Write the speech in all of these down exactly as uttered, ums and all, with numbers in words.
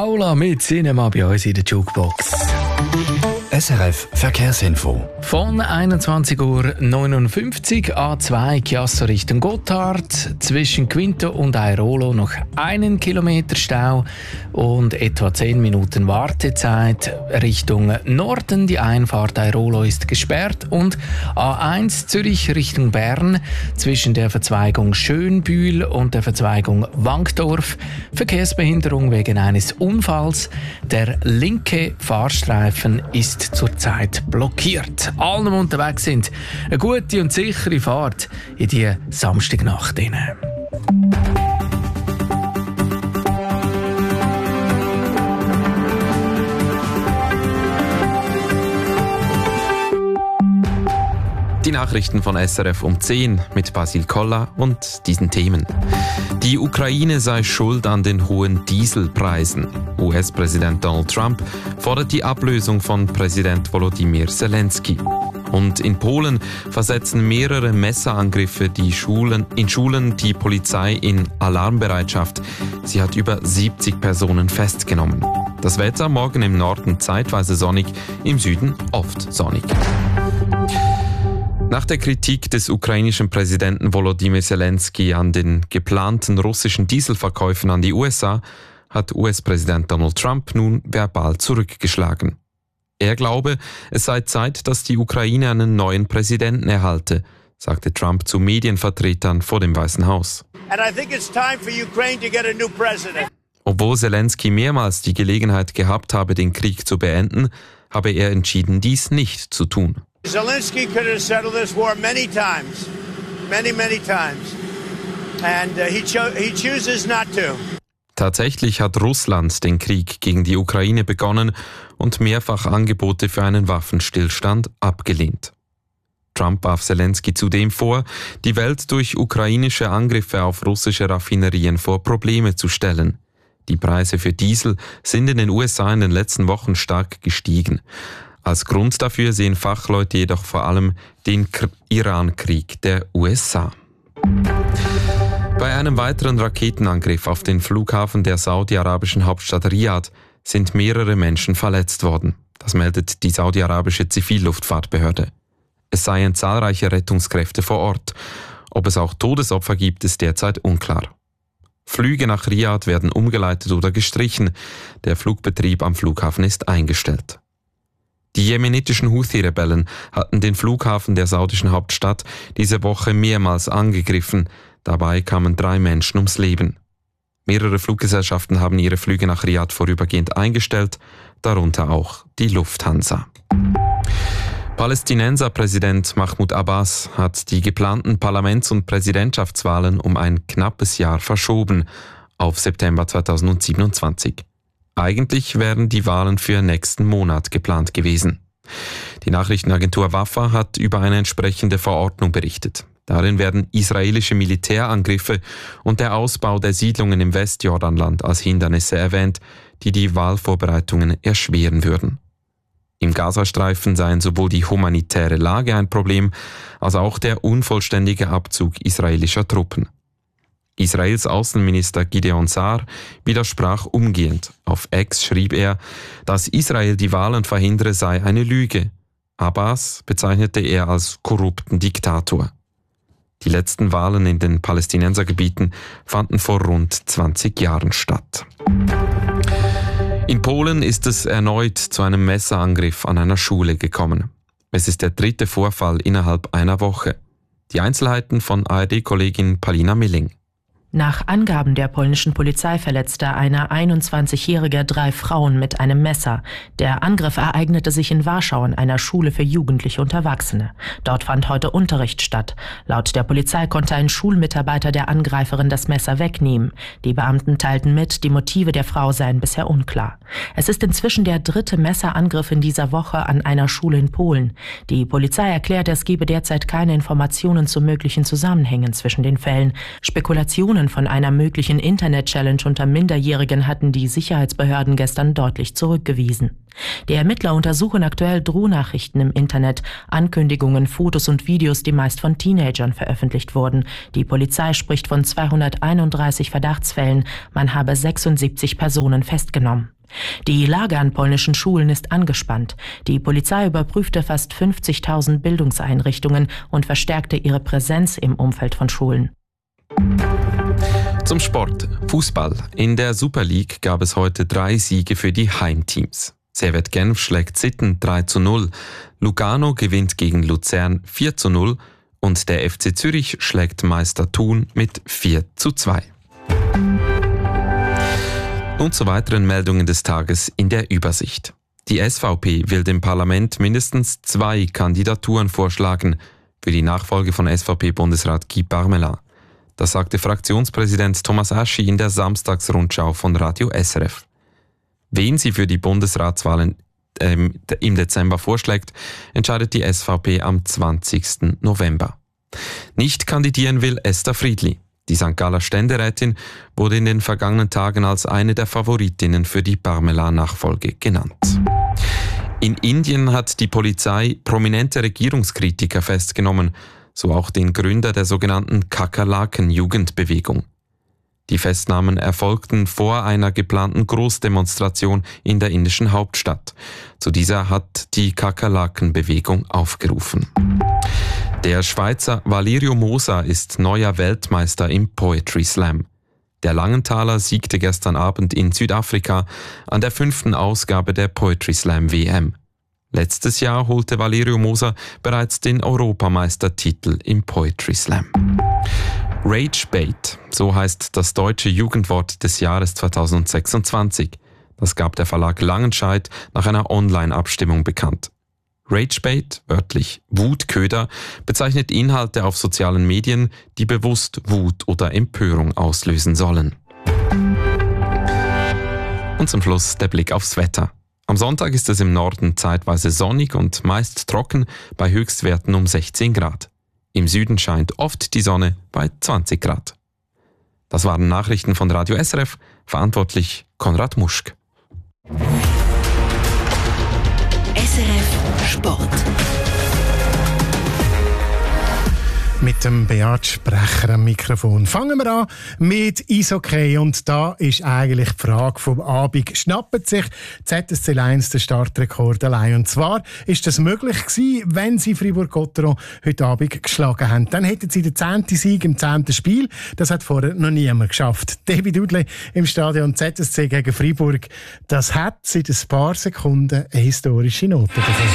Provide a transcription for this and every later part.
Paula mit Cinema bei uns in der Jukebox. S R F Verkehrsinfo. Von einundzwanzig Uhr neunundfünfzig A zwei Chiasso Richtung Gotthard. Zwischen Quinto und Airolo noch einen Kilometer Stau und etwa zehn Minuten Wartezeit. Richtung Norden, die Einfahrt Airolo ist gesperrt. Und A eins Zürich Richtung Bern zwischen der Verzweigung Schönbühl und der Verzweigung Wankdorf. Verkehrsbehinderung wegen eines Unfalls. Der linke Fahrstreifen ist zurzeit blockiert. Allen, die unterwegs sind, eine gute und sichere Fahrt in die Samstagnacht hinein. Die Nachrichten von S R F um zehn mit Basil Koller und diesen Themen. Die Ukraine sei schuld an den hohen Dieselpreisen. U S-Präsident Donald Trump fordert die Ablösung von Präsident Volodymyr Zelensky. Und in Polen versetzen mehrere Messerangriffe die Schulen, in Schulen die Polizei in Alarmbereitschaft. Sie hat über siebzig Personen festgenommen. Das Wetter morgen im Norden zeitweise sonnig, im Süden oft sonnig. Nach der Kritik des ukrainischen Präsidenten Volodymyr Zelensky an den geplanten russischen Dieselverkäufen an die U S A hat U S-Präsident Donald Trump nun verbal zurückgeschlagen. Er glaube, es sei Zeit, dass die Ukraine einen neuen Präsidenten erhalte, sagte Trump zu Medienvertretern vor dem Weißen Haus. And I think it's time for Ukraine to get a new president. Obwohl Zelensky mehrmals die Gelegenheit gehabt habe, den Krieg zu beenden, habe er entschieden, dies nicht zu tun. Zelensky could have settled this war many times, many, many times, and uh, he, cho- he chooses not to. Tatsächlich hat Russland den Krieg gegen die Ukraine begonnen und mehrfach Angebote für einen Waffenstillstand abgelehnt. Trump warf Zelensky zudem vor, die Welt durch ukrainische Angriffe auf russische Raffinerien vor Probleme zu stellen. Die Preise für Diesel sind in den U S A in den letzten Wochen stark gestiegen. Als Grund dafür sehen Fachleute jedoch vor allem den K- Iran-Krieg der U S A. Bei einem weiteren Raketenangriff auf den Flughafen der saudi-arabischen Hauptstadt Riyadh sind mehrere Menschen verletzt worden. Das meldet die saudi-arabische Zivilluftfahrtbehörde. Es seien zahlreiche Rettungskräfte vor Ort. Ob es auch Todesopfer gibt, ist derzeit unklar. Flüge nach Riyadh werden umgeleitet oder gestrichen. Der Flugbetrieb am Flughafen ist eingestellt. Die jemenitischen Houthi-Rebellen hatten den Flughafen der saudischen Hauptstadt diese Woche mehrmals angegriffen. Dabei kamen drei Menschen ums Leben. Mehrere Fluggesellschaften haben ihre Flüge nach Riyadh vorübergehend eingestellt, darunter auch die Lufthansa. Palästinenser-Präsident Mahmoud Abbas hat die geplanten Parlaments- und Präsidentschaftswahlen um ein knappes Jahr verschoben, auf September zweitausendsiebenundzwanzig. Eigentlich wären die Wahlen für nächsten Monat geplant gewesen. Die Nachrichtenagentur Wafa hat über eine entsprechende Verordnung berichtet. Darin werden israelische Militärangriffe und der Ausbau der Siedlungen im Westjordanland als Hindernisse erwähnt, die die Wahlvorbereitungen erschweren würden. Im Gazastreifen seien sowohl die humanitäre Lage ein Problem, als auch der unvollständige Abzug israelischer Truppen. Israels Außenminister Gideon Saar widersprach umgehend. Auf X schrieb er, dass Israel die Wahlen verhindere, sei eine Lüge. Abbas bezeichnete er als korrupten Diktator. Die letzten Wahlen in den Palästinensergebieten fanden vor rund zwanzig Jahren statt. In Polen ist es erneut zu einem Messerangriff an einer Schule gekommen. Es ist der dritte Vorfall innerhalb einer Woche. Die Einzelheiten von A R D-Kollegin Palina Milling. Nach Angaben der polnischen Polizei verletzte eine einundzwanzigjährige drei Frauen mit einem Messer. Der Angriff ereignete sich in Warschau an einer Schule für Jugendliche und Erwachsene. Dort fand heute Unterricht statt. Laut der Polizei konnte ein Schulmitarbeiter der Angreiferin das Messer wegnehmen. Die Beamten teilten mit, die Motive der Frau seien bisher unklar. Es ist inzwischen der dritte Messerangriff in dieser Woche an einer Schule in Polen. Die Polizei erklärte, es gebe derzeit keine Informationen zu möglichen Zusammenhängen zwischen den Fällen. Spekulationen Informationen von einer möglichen Internet-Challenge unter Minderjährigen hatten die Sicherheitsbehörden gestern deutlich zurückgewiesen. Die Ermittler untersuchen aktuell Drohnachrichten im Internet, Ankündigungen, Fotos und Videos, die meist von Teenagern veröffentlicht wurden. Die Polizei spricht von zweihunderteinunddreißig Verdachtsfällen. Man habe sechsundsiebzig Personen festgenommen. Die Lage an polnischen Schulen ist angespannt. Die Polizei überprüfte fast fünfzigtausend Bildungseinrichtungen und verstärkte ihre Präsenz im Umfeld von Schulen. Zum Sport. Fußball. In der Super League gab es heute drei Siege für die Heimteams. Servette Genf schlägt Sitten drei zu null, Lugano gewinnt gegen Luzern vier zu null und der F C Zürich schlägt Meister Thun mit vier zu zwei. Und zu weiteren Meldungen des Tages in der Übersicht. Die S V P will dem Parlament mindestens zwei Kandidaturen vorschlagen für die Nachfolge von S V P-Bundesrat Guy Parmelin. Das sagte Fraktionspräsident Thomas Aschi in der Samstagsrundschau von Radio S R F. Wen sie für die Bundesratswahlen ähm, im Dezember vorschlägt, entscheidet die S V P am zwanzigsten November. Nicht kandidieren will Esther Friedli. Die Sankt Galler Ständerätin wurde in den vergangenen Tagen als eine der Favoritinnen für die Parmelin-Nachfolge genannt. In Indien hat die Polizei prominente Regierungskritiker festgenommen, so auch den Gründer der sogenannten Kakerlaken-Jugendbewegung. Die Festnahmen erfolgten vor einer geplanten Großdemonstration in der indischen Hauptstadt. Zu dieser hat die Kakerlaken-Bewegung aufgerufen. Der Schweizer Valerio Mosa ist neuer Weltmeister im Poetry Slam. Der Langenthaler siegte gestern Abend in Südafrika an der fünften Ausgabe der Poetry Slam W M. Letztes Jahr holte Valerio Mosa bereits den Europameistertitel im Poetry Slam. Ragebait, so heißt das deutsche Jugendwort des Jahres zweitausendsechsundzwanzig. Das gab der Verlag Langenscheidt nach einer Online-Abstimmung bekannt. Ragebait, wörtlich Wutköder, bezeichnet Inhalte auf sozialen Medien, die bewusst Wut oder Empörung auslösen sollen. Und zum Schluss der Blick aufs Wetter. Am Sonntag ist es im Norden zeitweise sonnig und meist trocken bei Höchstwerten um sechzehn Grad. Im Süden scheint oft die Sonne bei zwanzig Grad. Das waren Nachrichten von Radio S R F, verantwortlich Konrad Muschk. S R F Sport. Mit dem Beat Sprecher am Mikrofon. Fangen wir an mit Eishockey. Und da ist eigentlich die Frage vom Abend. Schnappt sich Z S C Lions den Startrekord allein? Und zwar ist das möglich gewesen, wenn sie Fribourg-Gotteron heute Abend geschlagen haben. Dann hätten sie den zehnten Sieg im zehnten Spiel. Das hat vorher noch niemand geschafft. David Dudley im Stadion Z S C gegen Fribourg. Das hat seit ein paar Sekunden eine historische Note bekommen.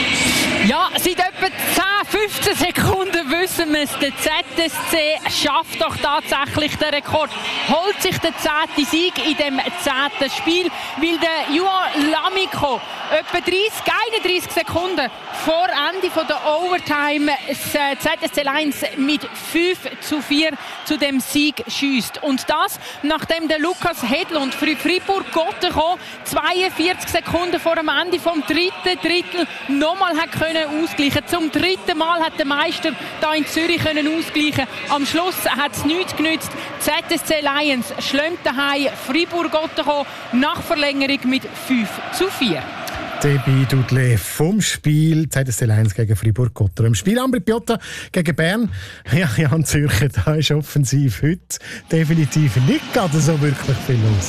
Ja, seit etwa zehn, fünfzehn Sekunden wissen wir es. Der Z S C schafft doch tatsächlich den Rekord. Holt sich den zehnten Sieg in dem zehnten Spiel, weil der Juan Lamico etwa dreißig, einunddreißig Sekunden vor Ende von der Overtime das Z S C Lions mit fünf zu vier zu dem Sieg schiesst. Und das, nachdem der Lukas Hedlund für Fribourg-Gotteron zweiundvierzig Sekunden vor dem Ende vom dritten Drittel nochmal hat können ausgleichen. Zum dritten Mal hat der Meister da in Zürich können ausgleichen. Am Schluss hat es nichts genützt. Z S C Lions schlägt daheim Fribourg-Gotteron nach Verlängerung mit fünf zu vier. Debbie Dudley vom Spiel Z S C Lions gegen Fribourg-Gotteron. Im Spiel Ambri Piotta gegen Bern. Ja, Jan Zürcher, da ist offensiv heute definitiv nicht gerade so wirklich viel los.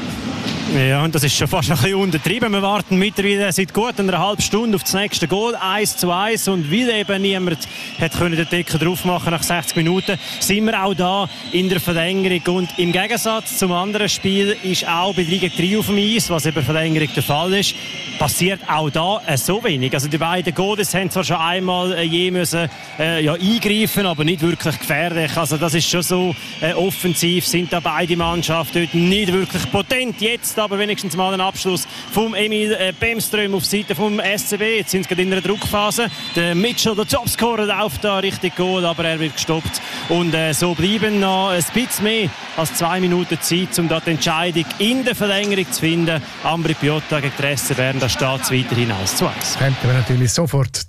Ja, und das ist schon fast ein bisschen untertrieben. Wir warten mittlerweile seit gut einer halben Stunde auf das nächste Goal, eins zu eins. Und weil eben niemand hat können den Deckel drauf machen nach sechzig Minuten, sind wir auch da in der Verlängerung. Und im Gegensatz zum anderen Spiel ist auch bei Liga drei auf dem Eis, was eben Verlängerung der Fall ist, passiert auch da äh, so wenig. Also die beiden Goalies haben zwar schon einmal äh, je müssen äh, ja, eingreifen, aber nicht wirklich gefährlich. Also das ist schon so äh, offensiv, sind da beide Mannschaften dort nicht wirklich potent. Jetzt aber wenigstens mal ein Abschluss vom Emil äh, Bemström auf Seite vom S C B. Jetzt sind sie gerade in einer Druckphase. Der Mitchell, der Topscorer, läuft da richtig Goal, aber er wird gestoppt. Und äh, so bleiben noch ein bisschen mehr als zwei Minuten Zeit, um da die Entscheidung in der Verlängerung zu finden. Ambri Piotta gegen die S C Bern, da steht es weiterhin eins zu eins. Könnten wir natürlich sofort zurück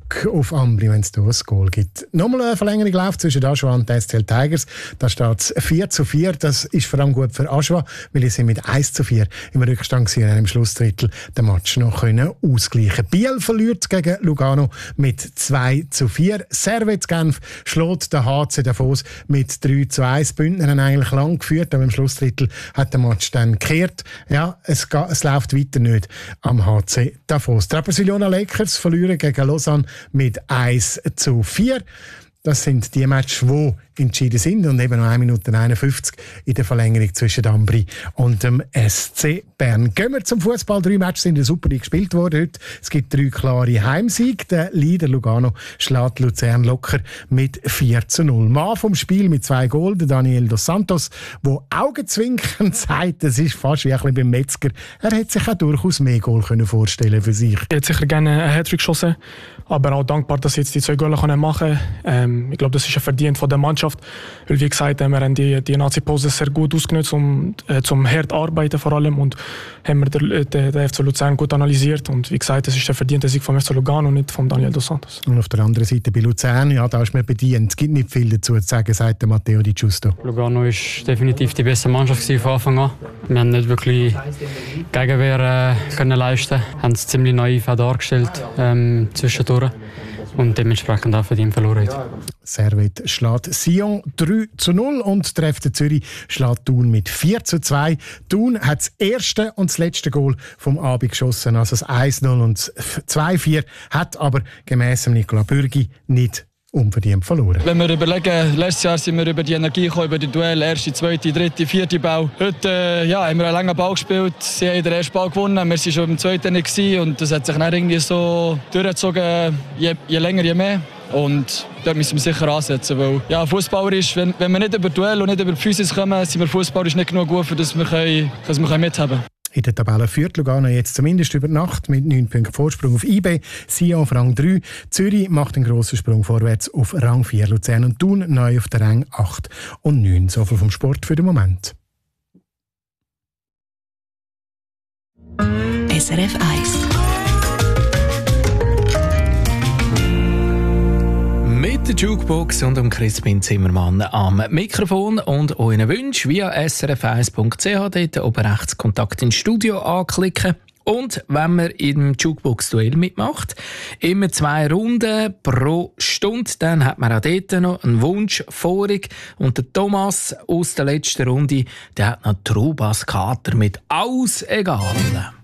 Schock auf Ambri, wenn es hier ein Goal gibt. Nochmal eine Verlängerung läuft zwischen Aschua und den S C L Tigers. Da steht es vier zu vier. Das ist vor allem gut für Aschua, weil sie mit eins zu vier im Rückstand waren und im Schlussdrittel den Match noch können ausgleichen. Biel verliert gegen Lugano mit zwei zu vier. Servet Genf schlägt den H C Davos mit drei zu eins. Bündner haben eigentlich lang geführt, aber im Schlussdrittel hat der Match dann gekehrt. Ja, es, geht, es läuft weiter nicht am H C Davos. Die Rapperswil-Jona Lakers verlieren gegen Lausanne mit eins zu vier. Das sind die Matches, die entschieden sind und eben noch eine Minute einundfünfzig in der Verlängerung zwischen Ambri und dem S C Bern. Gehen wir zum Fußball. Drei Matches sind in der Super League gespielt worden heute. Es gibt drei klare Heimsiege. Der Leader Lugano schlägt Luzern locker mit vier zu null. Mann vom Spiel mit zwei Goals, der Daniel dos Santos, der augenzwinkernd sagt, es ist fast wie ein bisschen beim Metzger. Er hätte sich auch durchaus mehr Goal können vorstellen für sich. Ich hätte sicher gerne einen Hattrick geschossen, aber auch dankbar, dass ich jetzt die zwei Goals machen kann. Ähm, ich glaube, das ist ein Verdient von der Mannschaft. Weil, wie gesagt, wir haben die, die Nazi-Pause sehr gut ausgenutzt, um äh, zum hart arbeiten vor allem, und haben wir den, den, den F C Luzern gut analysiert. Und wie gesagt, das ist der verdiente Sieg vom F C Lugano und nicht von Daniel dos Santos. Und auf der anderen Seite bei Luzern, ja, da ist man bedient. Es gibt nicht viel dazu zu sagen, sagt Matteo Di Giusto. Lugano war definitiv die beste Mannschaft von Anfang an. Wir haben nicht wirklich Gegenwehr äh, können leisten, haben es ziemlich naiv dargestellt ähm, zwischendurch. Und dementsprechend auch verdient verloren. Servet schlägt Sion drei zu null und der F C Zürich schlägt Thun mit vier zu zwei. Thun hat das erste und das letzte Goal vom Abend geschossen, also das eins null und das zwei vier, hat aber gemäss Nicola Bürgi nicht unverdient verloren. Wenn wir überlegen, letztes Jahr sind wir über die Energie gekommen, über die Duell, erste, zweite, dritte, vierte Ball. Heute äh, ja, haben wir einen langen Ball gespielt, sie haben den ersten Ball gewonnen, wir waren schon im zweiten nicht gewesen, und das hat sich dann irgendwie so durchgezogen, je, je länger, je mehr. Und dort müssen wir sicher ansetzen, weil ja, fußballerisch, wenn, wenn wir nicht über Duell und nicht über die Physis kommen, sind wir fußballerisch nicht genug gut, für dass wir, können, dass wir mithaben können. In der Tabelle führt Lugano jetzt zumindest über Nacht mit neun Punkten Vorsprung auf I B. Sion auf Rang drei. Zürich macht einen grossen Sprung vorwärts auf Rang vier. Luzern und Thun neu auf der Rang acht und neun. So viel vom Sport für den Moment. S R F eins. Mit der Jukebox und um Crispin Zimmermann am Mikrofon und euren Wünschen via s r f eins punkt c h, dort oben rechts Kontakt ins Studio anklicken. Und wenn man im Jukebox-Duell mitmacht, immer zwei Runden pro Stunde, dann hat man auch dort noch einen Wunsch vorig. Und der Thomas aus der letzten Runde, der hat noch Trubas Kater mit «Aus egal».